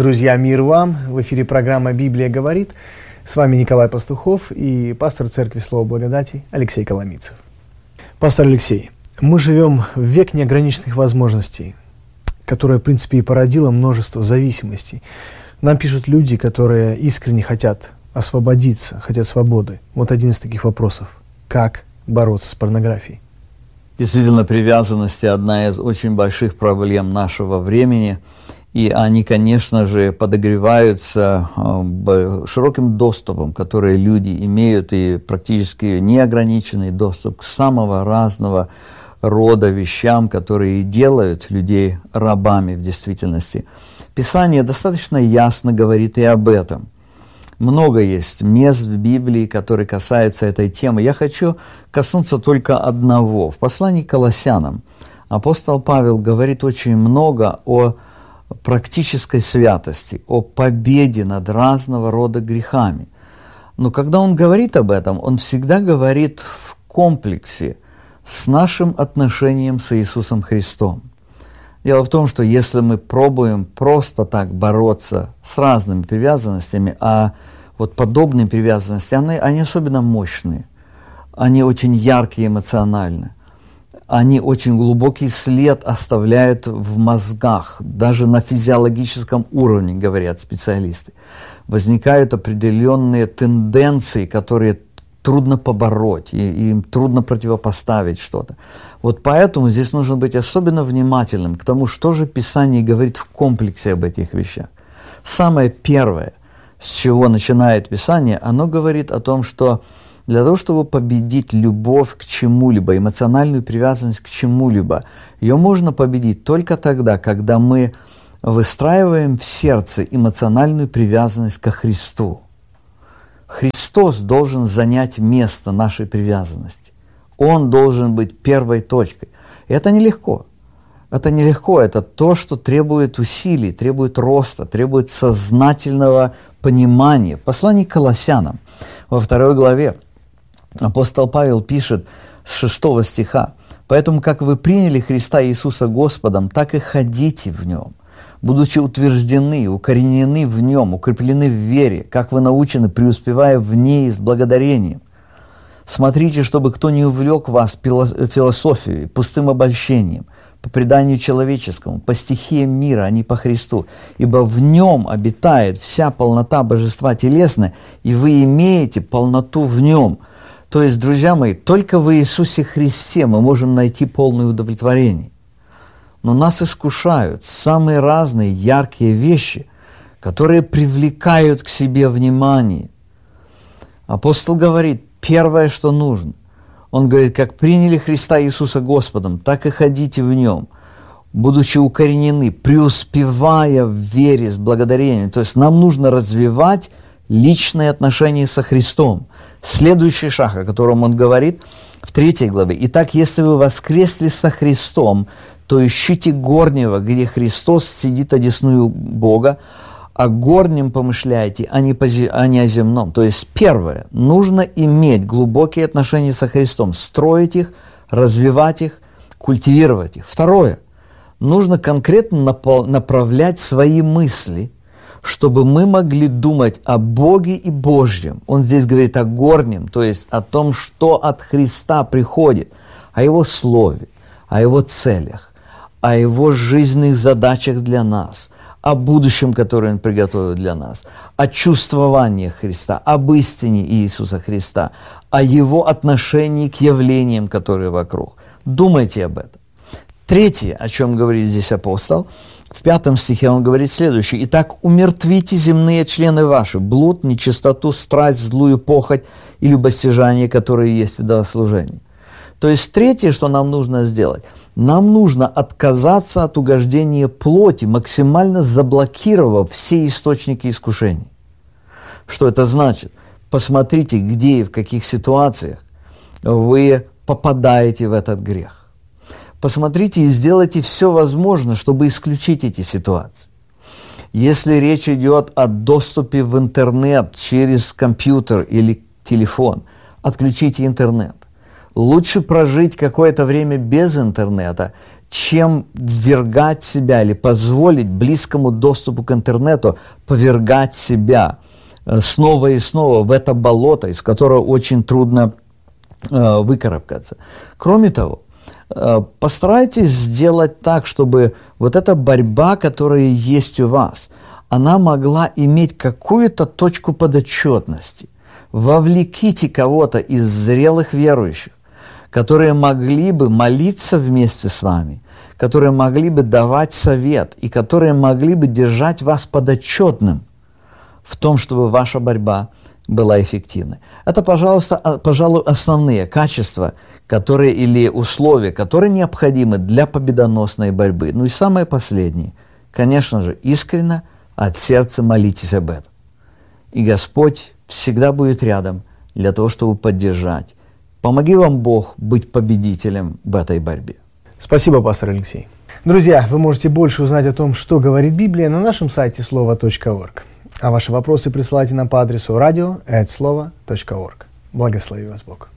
Друзья, мир вам! В эфире программа «Библия говорит». С вами Николай Пастухов и пастор Церкви Слова Благодати Алексей Коломийцев. Пастор Алексей, мы живем в век неограниченных возможностей, которое, в принципе, и породило множество зависимостей. Нам пишут люди, которые искренне хотят освободиться, хотят свободы. Вот один из таких вопросов. Как бороться с порнографией? Действительно, привязанность – одна из очень больших проблем нашего времени. И они, конечно же, подогреваются широким доступом, который люди имеют, и практически неограниченный доступ к самого разного рода вещам, которые делают людей рабами в действительности. Писание достаточно ясно говорит и об этом. Много есть мест в Библии, которые касаются этой темы. Я хочу коснуться только одного. В послании к Колоссянам апостол Павел говорит очень много о практической святости, о победе над разного рода грехами. Но когда он говорит об этом, он всегда говорит в комплексе с нашим отношением с Иисусом Христом. Дело в том, что если мы пробуем просто так бороться с разными привязанностями, а вот подобные привязанности, они особенно мощные, они очень яркие эмоционально, они очень глубокий след оставляют в мозгах, даже на физиологическом уровне, говорят специалисты. Возникают определенные тенденции, которые трудно побороть, и им трудно противопоставить что-то. Вот поэтому здесь нужно быть особенно внимательным к тому, что же Писание говорит в комплексе об этих вещах. Самое первое, с чего начинает Писание, оно говорит о том, что для того, чтобы победить любовь к чему-либо, эмоциональную привязанность к чему-либо, ее можно победить только тогда, когда мы выстраиваем в сердце эмоциональную привязанность ко Христу. Христос должен занять место нашей привязанности. Он должен быть первой точкой. И это нелегко. Это нелегко. Это то, что требует усилий, требует роста, требует сознательного понимания. В послании к Колоссянам во 2 главе апостол Павел пишет с 6 стиха: «Поэтому, как вы приняли Христа Иисуса Господом, так и ходите в Нем, будучи утверждены, укоренены в Нем, укреплены в вере, как вы научены, преуспевая в ней с благодарением. Смотрите, чтобы кто не увлек вас философией, пустым обольщением, по преданию человеческому, по стихиям мира, а не по Христу. Ибо в Нем обитает вся полнота божества телесная, и вы имеете полноту в Нем». То есть, друзья мои, только в Иисусе Христе мы можем найти полное удовлетворение. Но нас искушают самые разные яркие вещи, которые привлекают к себе внимание. Апостол говорит, первое, что нужно. Он говорит, как приняли Христа Иисуса Господом, так и ходите в Нем, будучи укоренены, преуспевая в вере с благодарением. То есть нам нужно развивать личные отношения со Христом. Следующий шаг, о котором он говорит в 3 главе. «Итак, если вы воскресли со Христом, то ищите горнего, где Христос сидит одесную Бога, о горнем помышляйте, а не о земном». То есть первое, нужно иметь глубокие отношения со Христом, строить их, развивать их, культивировать их. Второе, нужно конкретно направлять свои мысли, чтобы мы могли думать о Боге и Божьем. Он здесь говорит о горнем, то есть о том, что от Христа приходит, о Его Слове, о Его целях, о Его жизненных задачах для нас, о будущем, которое Он приготовил для нас, о чувствовании Христа, об истине Иисуса Христа, о Его отношении к явлениям, которые вокруг. Думайте об этом. Третье, о чем говорит здесь апостол, в 5 стихе он говорит следующее. «Итак, умертвите земные члены ваши, блуд, нечистоту, страсть, злую похоть и любостяжание, которые есть в идолослужении». То есть третье, что нам нужно сделать, нам нужно отказаться от угождения плоти, максимально заблокировав все источники искушений. Что это значит? Посмотрите, где и в каких ситуациях вы попадаете в этот грех. Посмотрите и сделайте все возможное, чтобы исключить эти ситуации. Если речь идет о доступе в интернет через компьютер или телефон, отключите интернет. Лучше прожить какое-то время без интернета, чем ввергать себя или позволить близкому доступу к интернету повергать себя снова и снова в это болото, из которого очень трудно выкарабкаться. Кроме того, постарайтесь сделать так, чтобы вот эта борьба, которая есть у вас, она могла иметь какую-то точку подотчетности. Вовлеките кого-то из зрелых верующих, которые могли бы молиться вместе с вами, которые могли бы давать совет и которые могли бы держать вас подотчетным в том, чтобы ваша борьба была эффективной. Это, пожалуй, основные качества, которые, или условия, которые необходимы для победоносной борьбы. Ну и самое последнее, конечно же, искренне от сердца молитесь об этом. И Господь всегда будет рядом для того, чтобы поддержать. Помоги вам Бог быть победителем в этой борьбе. Спасибо, пастор Алексей. Друзья, вы можете больше узнать о том, что говорит Библия, на нашем сайте слово.орг. А ваши вопросы присылайте нам по адресу radio@slovo.org. Благослови вас Бог.